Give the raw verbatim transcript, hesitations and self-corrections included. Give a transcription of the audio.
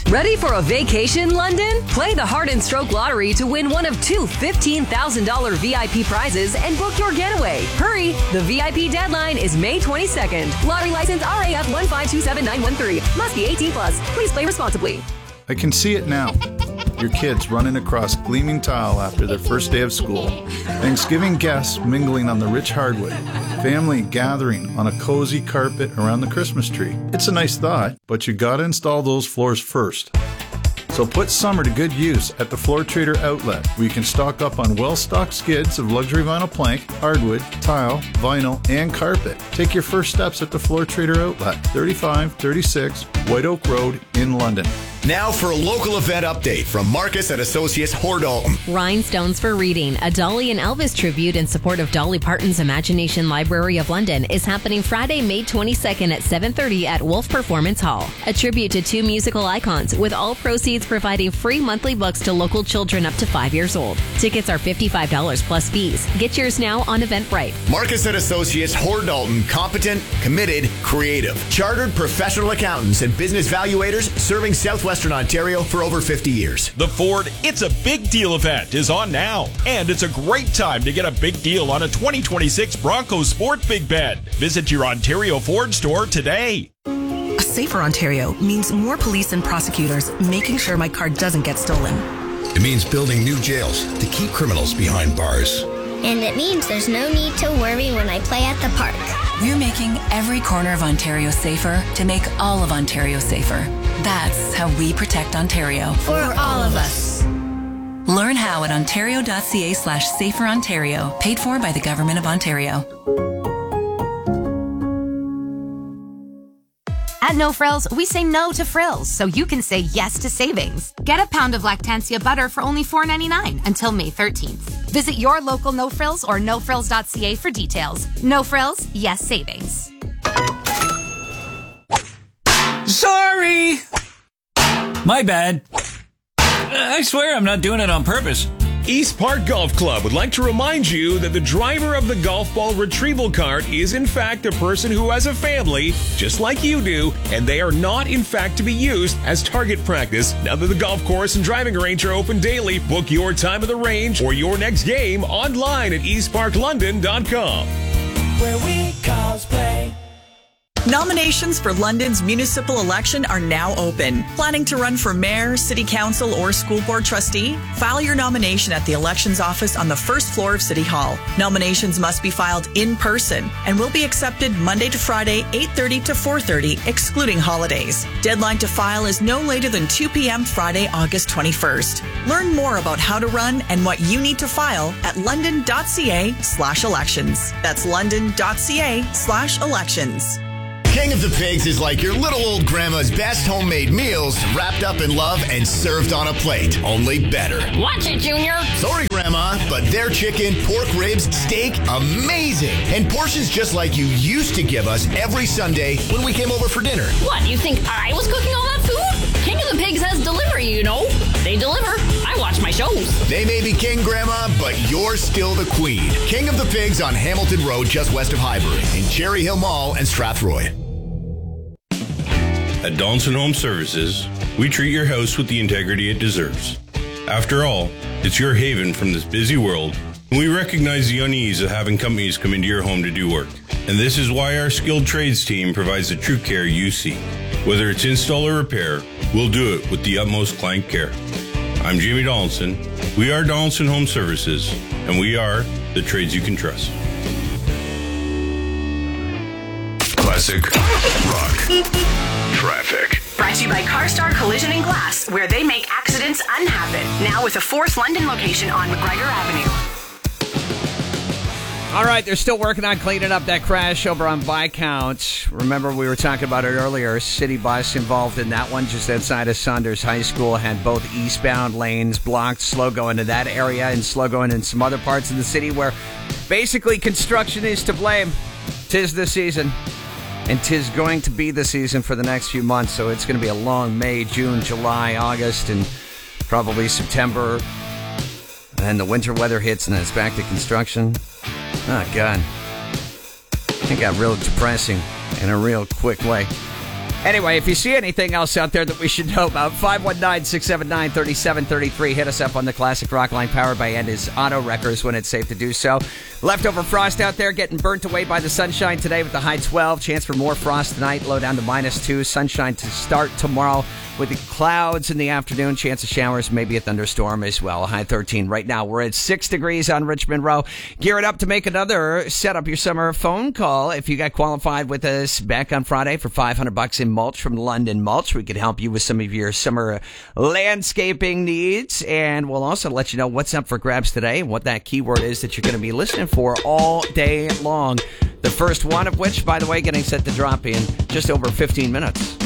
Ready for a vacation, London? Play the Heart and Stroke Lottery to win one of two fifteen thousand dollars V I P prizes and book your getaway. Hurry! The V I P deadline is May twenty-second. Lottery license R A F one five two seven nine one three. Must be eighteen plus. Please play responsibly. I can see it now. Your kids running across gleaming tile after their first day of school. Thanksgiving guests mingling on the rich hardwood. Family gathering on a cozy carpet around the Christmas tree. It's a nice thought, but you gotta install those floors first. So put summer to good use at the Floor Trader outlet, where you can stock up on well-stocked skids of luxury vinyl plank, hardwood, tile, vinyl, and carpet. Take your first steps at the Floor Trader outlet, thirty-five thirty-six White Oak Road in London. Now for a local event update from Marcus and Associates Hordalton. Rhinestones for Reading, a Dolly and Elvis tribute in support of Dolly Parton's Imagination Library of London, is happening Friday, May twenty-second at seven thirty at Wolf Performance Hall. A tribute to two musical icons, with all proceeds providing free monthly books to local children up to five years old. Tickets are fifty-five dollars plus fees. Get yours now on Eventbrite. Marcus and Associates Hordalton, competent, committed, creative. Chartered professional accountants and business valuators serving Southwestern Ontario for over fifty years. The Ford It's a Big Deal event is on now, and it's a great time to get a big deal on a twenty twenty-six Bronco Sport Big Bed. Visit your Ontario Ford store today. A safer Ontario means more police and prosecutors making sure my car doesn't get stolen. It means building new jails to keep criminals behind bars. And it means there's no need to worry when I play at the park. We're making every corner of Ontario safer to make all of Ontario safer. That's how we protect Ontario. For all of us. Learn how at ontario.ca slash safer Ontario. Paid for by the Government of Ontario. At No Frills, we say no to frills, so you can say yes to savings. Get a pound of Lactantia butter for only four ninety-nine until May thirteenth. Visit your local No Frills or no frills dot c a for details. No Frills, yes savings. Sorry! My bad. I swear I'm not doing it on purpose. East Park Golf Club would like to remind you that the driver of the golf ball retrieval cart is in fact a person who has a family, just like you do, and they are not in fact to be used as target practice. Now that the golf course and driving range are open daily, book your time of the range or your next game online at east park london dot com. Where we cosplay. Nominations for London's municipal election are now open. Planning to run for mayor, city council, or school board trustee? File your nomination at the elections office on the first floor of City Hall. Nominations must be filed in person and will be accepted Monday to Friday, eight thirty to four thirty, excluding holidays. Deadline to file is no later than two p.m. Friday, August twenty-first. Learn more about how to run and what you need to file at london.ca slash elections. That's london.ca slash elections. King of the Pigs is like your little old grandma's best homemade meals, wrapped up in love and served on a plate, only better. Watch it, Junior. Sorry, Grandma, but their chicken, pork ribs, steak, amazing. And portions just like you used to give us every Sunday when we came over for dinner. What, you think I was cooking all that food? King of the Pigs has delivery, you know. They deliver. I watch my shows. They may be king, Grandma, but you're still the queen. King of the Pigs on Hamilton Road, just west of Highbury, in Cherry Hill Mall and Strathroy. At Donaldson Home Services, we treat your house with the integrity it deserves. After all, it's your haven from this busy world, and we recognize the unease of having companies come into your home to do work. And this is why our skilled trades team provides the true care you seek. Whether it's install or repair, we'll do it with the utmost client care. I'm Jamie Donaldson. We are Donaldson Home Services, and we are the trades you can trust. Classic rock traffic. Brought to you by CarStar Collision and Glass, where they make accidents unhappen. Now with a fourth London location on McGregor Avenue. All right, they're still working on cleaning up that crash over on Viscount. Remember, we were talking about it earlier. City bus involved in that one just outside of Saunders High School had both eastbound lanes blocked, slow going to that area and slow going in some other parts of the city where basically construction is to blame. 'Tis the season. And 'tis going to be the season for the next few months, so it's going to be a long May, June, July, August, and probably September. And then the winter weather hits, and then it's back to construction. Oh, God. It got real depressing in a real quick way. Anyway, if you see anything else out there that we should know about, five one nine, six seven nine, three seven three three. Hit us up on the Classic Rock line, powered by Enda's Auto Wreckers when it's safe to do so. Leftover frost out there getting burnt away by the sunshine today with the high twelve. Chance for more frost tonight, low down to minus two. Sunshine to start tomorrow with the clouds in the afternoon. Chance of showers, maybe a thunderstorm as well. High thirteen. Right now, we're at six degrees on Richmond Row. Gear it up to make another Set Up Your Summer phone call. If you got qualified with us back on Friday for five hundred bucks in mulch from London Mulch, we could help you with some of your summer landscaping needs. And we'll also let you know what's up for grabs today and what that keyword is that you're going to be listening for all day long. The first one of which, by the way, getting set to drop in just over fifteen minutes.